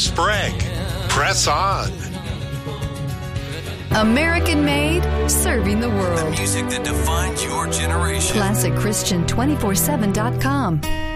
Sprague. Press on. American made, serving the The world. music that defines your generation. ClassicChristian247.com.